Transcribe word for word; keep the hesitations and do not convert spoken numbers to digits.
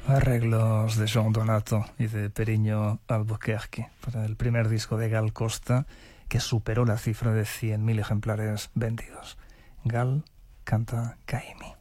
Arreglos de Joan Donato y de Periño Albuquerque para el primer disco de Gal Costa, que superó la cifra de cien mil ejemplares vendidos. Gal canta Caimi.